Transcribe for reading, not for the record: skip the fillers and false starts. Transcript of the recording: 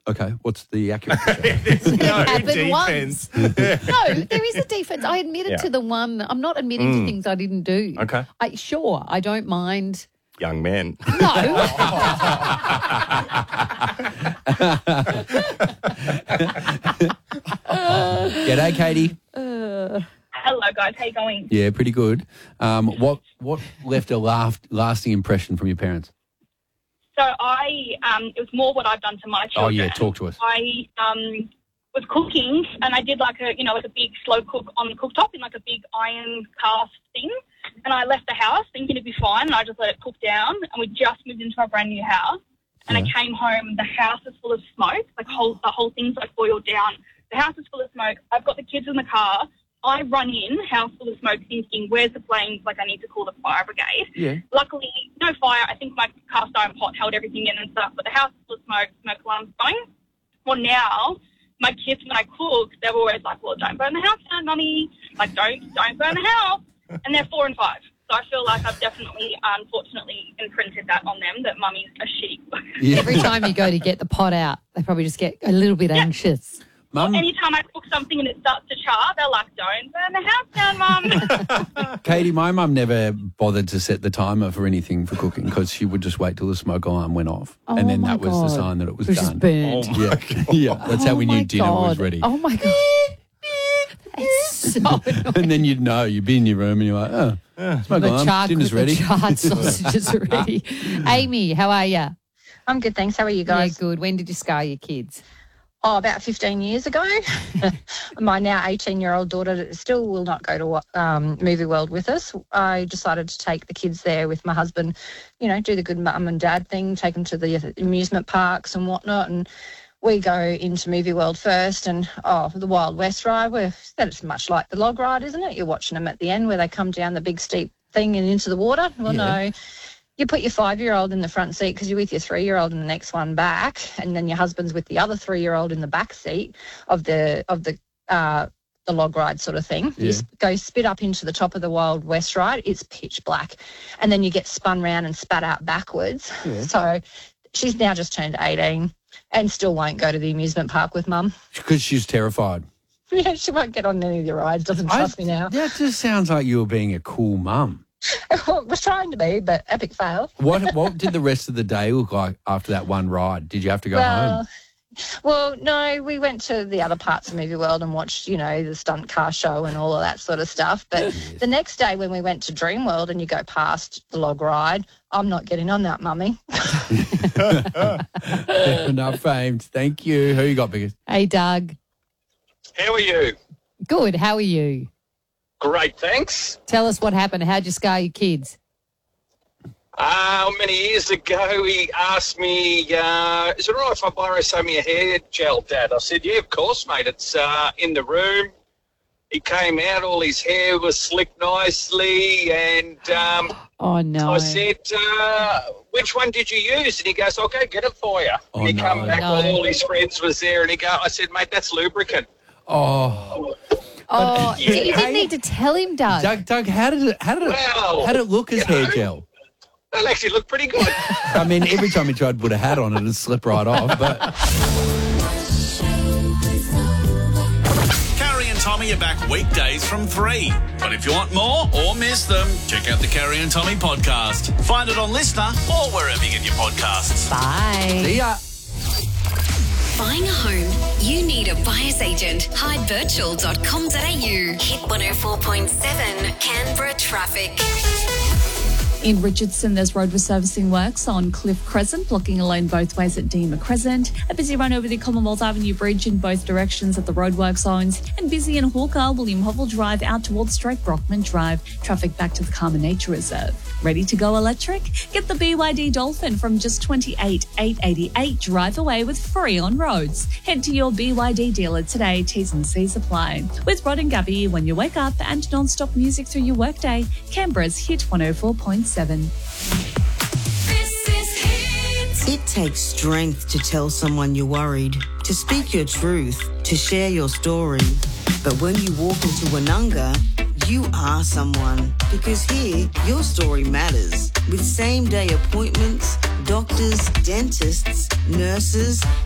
Okay, what's the accurate? No happened once. defense. No, there is a defense. I admitted to the one. I'm not admitting to things I didn't do. Okay. Sure, I don't mind. Young men. No. G'day, Katie. Hello, guys. How you going? Yeah, pretty good. What left a lasting impression from your parents? So it was more what I've done to my children. Oh, yeah, talk to us. I was cooking, and I did like a big slow cook on the cooktop in like a big iron cast thing. And I left the house thinking it'd be fine, and I just let it cook down. And we just moved into our brand new house. And I came home, the house is full of smoke. Like the whole thing's like boiled down. The house is full of smoke. I've got the kids in the car. I run in, house full of smoke, thinking, where's the flames? Like, I need to call the fire brigade. Yeah. Luckily, no fire. I think my cast iron pot held everything in and stuff, but the house is full of smoke alarm's going. Well, now, my kids, when I cook, they're always like, well, don't burn the house down, Mummy. Like, don't burn the house. And they're 4 and 5. So I feel like I've definitely, unfortunately, imprinted that on them, that Mummy's a sheep. Yeah. Every time you go to get the pot out, they probably just get a little bit anxious. Mum, Anytime I cook something and it starts to char, they're like, don't burn the house down, Mum. Katie, my mum never bothered to set the timer for anything for cooking because she would just wait till the smoke alarm went off. Oh, and then my that was the God. sign that it was It was done. just burnt. Yeah, that's how we Oh, my knew dinner was God. ready. Oh, my God. It's so annoying. And then you'd know, you'd be in your room and you're like, smoke The alarm, dinner's ready. The charred sausages are ready. Amy, how are you? I'm good, thanks. How are you guys? Yeah, good. When did you scar your kids? Oh, about 15 years ago. My now 18-year-old daughter still will not go to Movie World with us. I decided to take the kids there with my husband, do the good mum and dad thing, take them to the amusement parks and whatnot. And we go into Movie World first and, the Wild West ride, that's much like the log ride, isn't it? You're watching them at the end where they come down the big steep thing and into the water. Well, no. You put your 5-year-old in the front seat because you're with your 3-year-old in the next one back, and then your husband's with the other 3-year-old in the back seat of the log ride sort of thing. Yeah. You go spit up into the top of the Wild West ride. It's pitch black, and then you get spun round and spat out backwards. Yeah. So she's now just turned 18 and still won't go to the amusement park with Mum. Because she's terrified. Yeah, she won't get on any of the rides. Doesn't trust me now. That just sounds like you were being a cool mum. Was trying to be, but epic fail. What did the rest of the day look like after that one ride? Did you have to go home? Well, no, we went to the other parts of Movie World and watched, the stunt car show and all of that sort of stuff. But the next day when we went to Dream World and you go past the log ride, I'm not getting on that, Mummy. Enough famed. Thank you. Who you got, biggest? Hey, Doug. How are you? Good. How are you? Great, thanks. Tell us what happened. How'd you scar your kids? Many years ago, he asked me, is it all right if I borrow some of your hair gel, Dad? I said, yeah, of course, mate. It's in the room. He came out, all his hair was slicked nicely, and Oh, no. I said, which one did you use? And he goes, I'll go get it for you. Oh, and he no. come back, No. all his friends was there, and I said, mate, that's lubricant. Oh, Oh, Yeah. you didn't need to tell him, Doug. Doug, how did it look as hair gel? That actually looked pretty good. I mean, every time he tried to put a hat on it, it'd slip right off. But Carrie and Tommy are back weekdays from 3. But if you want more or miss them, check out the Carrie and Tommy podcast. Find it on Listener or wherever you get your podcasts. Bye. see ya. Buying a home, you need a buyer's agent. Hydevirtual.com.au. Hit 104.7 Canberra traffic. In Richardson, there's road resurfacing works on Cliff Crescent, blocking a lane both ways at Deema Crescent. A busy run over the Commonwealth Avenue Bridge in both directions at the roadwork zones. And busy in Hawker, William Hovell Drive out towards Straight Brockman Drive. Traffic back to the Carmen Nature Reserve. Ready to go electric? Get the BYD Dolphin from just $28,888. Drive away with free on roads. Head to your BYD dealer today. T's and C's apply. With Rod and Gabby, when you wake up and non-stop music through your workday, Canberra's Hit 104.7. It takes strength to tell someone you're worried, to speak your truth, to share your story. But when you walk into Woononga, you are someone. Because here, your story matters. With same-day appointments, doctors, dentists, nurses,